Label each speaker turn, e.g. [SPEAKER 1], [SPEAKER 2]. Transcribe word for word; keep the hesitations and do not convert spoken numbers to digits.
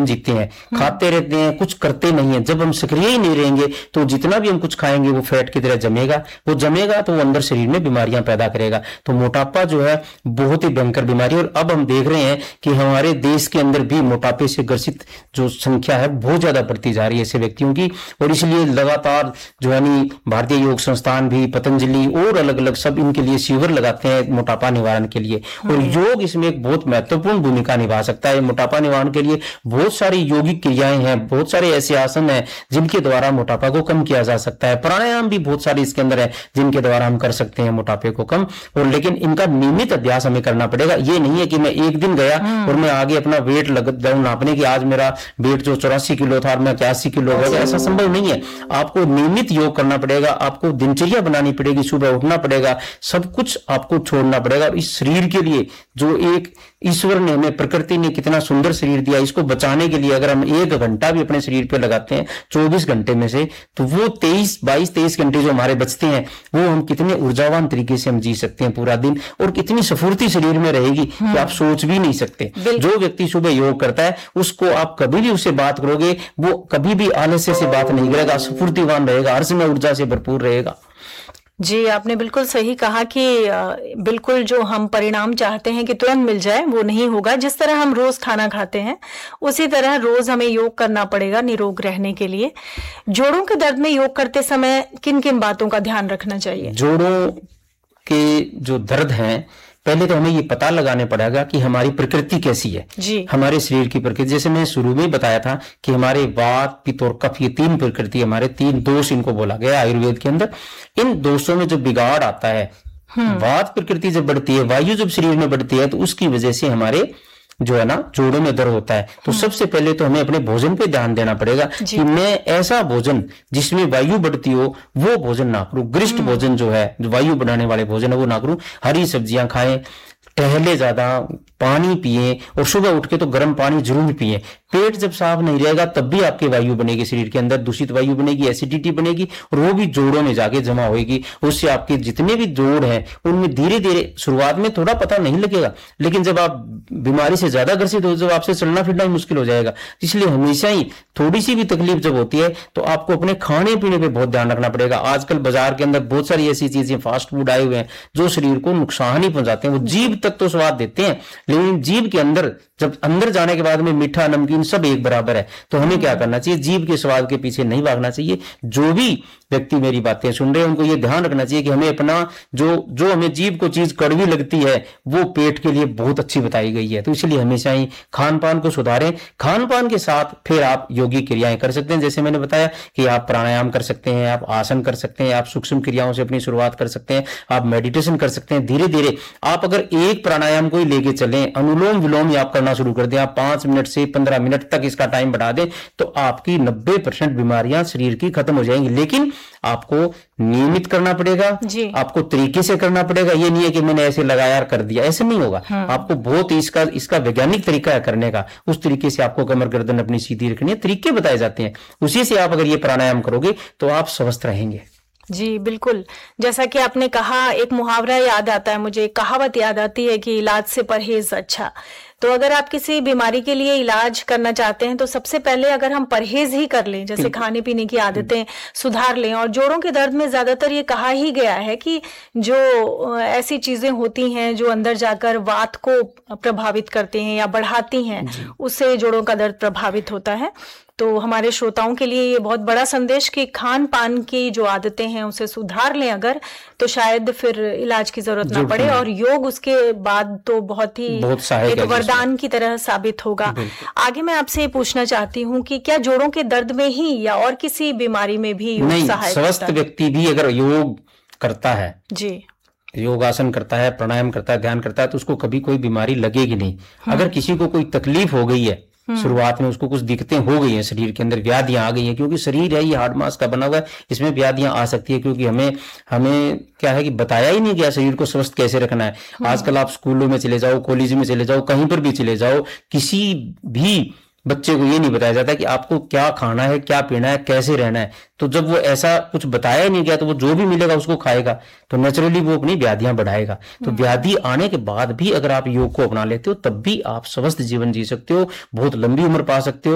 [SPEAKER 1] जीते हैं, खाते रहते हैं, कुछ करते नहीं है। जब हम सक्रिय ही नहीं रहेंगे तो जितना भी हम कुछ खाएंगे वो फैट की तरह जमेगा, वो जमेगा तो वो अंदर शरीर में बीमारियां पैदा करेगा। तो मोटापा जो है बहुत ही भयंकर बीमारी, और अब हम देख रहे हैं कि हमारे देश के अंदर भी मोटापे से ग्रसित जो संख्या है बहुत ज्यादा बढ़ती जा रही है ऐसे व्यक्तियों की। और इसलिए लगातार जो है नी भारतीय योग संस्थान भी, पतंजलि और अलग अलग सब इनके लिए शिविर लगाते हैं मोटापा निवारण के लिए। और योग इसमें एक बहुत महत्वपूर्ण भूमिका निभा सकता है। मोटापा निवारण के लिए बहुत सारी योगिक क्रियाएं हैं, बहुत सारे ऐसे आसन हैं जिनके द्वारा मोटापा को कम किया जा सकता है। प्राणायाम भी बहुत सारे इसके अंदर है जिनके द्वारा हम कर सकते हैं मोटापे को कम। और लेकिन इनका नियमित अभ्यास हमें करना पड़ेगा। ये नहीं है कि मैं एक दिन गया और मैं आगे अपना वेट लग जाऊं नापने की, आज मेरा वेट जो चौरासी किलो था मैं इक्यासी किलो हो गया, ऐसा संभव नहीं है। आपको नियमित योग करना पड़ेगा, आपको दिनचर्या बनानी पड़ेगी, सुबह उठना पड़ेगा, सब कुछ आपको छोड़ना पड़ेगा। और इस शरीर के लिए जो एक ईश्वर ने हमें, प्रकृति ने कितना सुंदर शरीर दिया, इसको बचाने के लिए अगर हम एक घंटा भी अपने शरीर पे लगाते हैं चौबीस घंटे में से, तो वो तेईस बाईस तेईस घंटे जो हमारे बचते हैं वो हम कितने ऊर्जावान तरीके से हम जी सकते हैं पूरा दिन, और कितनी स्फूर्ति शरीर में रहेगी कि आप सोच भी नहीं सकते। जो व्यक्ति सुबह योग करता है उसको आप कभी भी उससे बात करोगे वो कभी भी आलस्य से बात नहीं करेगा, स्फूर्तिवान रहेगा, हर समय ऊर्जा से भरपूर रहेगा।
[SPEAKER 2] जी, आपने बिल्कुल सही कहा कि बिल्कुल जो हम परिणाम चाहते हैं कि तुरंत मिल जाए वो नहीं होगा। जिस तरह हम रोज खाना खाते हैं उसी तरह रोज हमें योग करना पड़ेगा निरोग रहने के लिए। जोड़ों के दर्द में योग करते समय किन किन बातों का ध्यान रखना चाहिए?
[SPEAKER 1] जोड़ों के जो दर्द हैं, पहले तो हमें ये पता लगाने पड़ेगा कि हमारी प्रकृति कैसी है
[SPEAKER 2] जी।
[SPEAKER 1] हमारे शरीर की प्रकृति, जैसे मैं शुरू में बताया था कि हमारे वात, पित्त और कफ, ये तीन प्रकृति, हमारे तीन दोष इनको बोला गया आयुर्वेद के अंदर। इन दोषों में जो बिगाड़ आता है, वात प्रकृति जब बढ़ती है, वायु जब शरीर में बढ़ती है, तो उसकी वजह से हमारे जो है ना जोड़ों में दर्द होता है। तो सबसे पहले तो हमें अपने भोजन पे ध्यान देना पड़ेगा कि मैं ऐसा भोजन जिसमें वायु बढ़ती हो वो भोजन ना करूं। गरिष्ठ भोजन जो है, जो वायु बढ़ाने वाले भोजन है वो ना करूं। हरी सब्जियां खाएं, टहले ज्यादा, पानी पिए, और सुबह उठ के तो गर्म पानी जरूर पिए। पेट जब साफ नहीं रहेगा तब भी आपकी वायु बनेगी, शरीर के अंदर दूषित वायु बनेगी, एसिडिटी बनेगी, और वो भी जोड़ों में जाके जमा होगी। उससे आपके जितने भी जोड़ हैं उनमें धीरे धीरे शुरुआत में थोड़ा पता नहीं लगेगा, लेकिन जब आप बीमारी से ज्यादा ग्रसित हो जब आपसे चलना फिरना ही मुश्किल हो जाएगा। इसलिए हमेशा ही थोड़ी सी भी तकलीफ जब होती है तो आपको अपने खाने पीने पे बहुत ध्यान रखना पड़ेगा। आजकल बाजार के अंदर बहुत सारी ऐसी चीजें, फास्ट फूड आए हुए हैं जो शरीर को नुकसान ही पहुंचाते हैं। वो जीभ तक तो स्वाद देते हैं, लेकिन जीभ के अंदर जब अंदर जाने के बाद में मीठा नमकीन सब एक बराबर है। तो हमें क्या करना चाहिए? जीभ के स्वाद के पीछे नहीं भागना चाहिए। जो भी व्यक्ति मेरी बातें सुन रहे हैं उनको ये ध्यान रखना चाहिए कि हमें अपना जो जो हमें जीभ को चीज कड़वी लगती है वो पेट के लिए बहुत अच्छी बताई गई है। तो इसलिए हमेशा ही खान पान को सुधारें। खान पान के साथ फिर आप योगी क्रियाएं कर सकते हैं। जैसे मैंने बताया कि आप प्राणायाम कर सकते हैं, आप आसन कर सकते हैं, आप सूक्ष्म क्रियाओं से अपनी शुरुआत कर सकते हैं, आप मेडिटेशन कर सकते हैं। धीरे धीरे आप अगर एक प्राणायाम को ही लेके चलें, अनुलोम विलोम ही आप करना शुरू कर दें, आप पांच मिनट से पंद्रह मिनट तक इसका टाइम बढ़ा दें, तो आपकी नब्बे परसेंट बीमारियां शरीर की खत्म हो जाएंगी। लेकिन आपको नियमित करना पड़ेगा, आपको तरीके से करना पड़ेगा। ये नहीं है कि मैंने ऐसे लगाया कर दिया, ऐसे नहीं होगा। हाँ। आपको बहुत इसका इसका वैज्ञानिक तरीका है करने का। उस तरीके से आपको कमर गर्दन अपनी सीधी रखनी है, तरीके बताए जाते हैं। उसी से आप अगर ये प्राणायाम करोगे तो आप स्वस्थ रहेंगे।
[SPEAKER 2] जी बिल्कुल, जैसा कि आपने कहा, एक मुहावरा याद आता है मुझे, कहावत याद आती है कि इलाज से परहेज अच्छा। तो अगर आप किसी बीमारी के लिए इलाज करना चाहते हैं तो सबसे पहले अगर हम परहेज ही कर लें, जैसे खाने पीने की आदतें सुधार लें। और जोड़ों के दर्द में ज्यादातर ये कहा ही गया है कि जो ऐसी चीजें होती हैं जो अंदर जाकर वात को प्रभावित करते हैं या बढ़ाती हैं, उससे जोड़ों का दर्द प्रभावित होता है। तो हमारे श्रोताओं के लिए ये बहुत बड़ा संदेश कि खान पान की जो आदतें हैं उसे सुधार लें अगर, तो शायद फिर इलाज की जरूरत ना पड़े। और योग उसके बाद तो बहुत ही बहुत एक वरदान की तरह साबित होगा। आगे मैं आपसे ये पूछना चाहती हूँ कि क्या जोड़ों के दर्द में ही या और किसी बीमारी में भी योग सहायक?
[SPEAKER 1] स्वस्थ व्यक्ति भी अगर योग करता है,
[SPEAKER 2] जी
[SPEAKER 1] योगासन करता है, प्राणायाम करता है, ध्यान करता है, तो उसको कभी कोई बीमारी लगेगी नहीं। अगर किसी को कोई तकलीफ हो गई है, शुरुआत में उसको कुछ दिक्कतें हो गई हैं, शरीर के अंदर व्याधियां आ गई हैं, क्योंकि शरीर है ये हार्ड मास का बना हुआ है, इसमें व्याधियां आ सकती है। क्योंकि हमें हमें क्या है कि बताया ही नहीं गया शरीर को स्वस्थ कैसे रखना है। आजकल आप स्कूलों में चले जाओ, कॉलेज में चले जाओ, कहीं पर भी चले जाओ, किसी भी बच्चे को ये नहीं बताया जाता कि आपको क्या खाना है, क्या पीना है, कैसे रहना है। तो जब वो ऐसा कुछ बताया ही नहीं गया तो वो जो भी मिलेगा उसको खाएगा, तो नेचुरली वो अपनी व्याधियां बढ़ाएगा। तो व्याधि आने के बाद भी अगर आप योग को अपना लेते हो तब भी आप स्वस्थ जीवन जी सकते हो, बहुत लंबी उम्र पा सकते हो।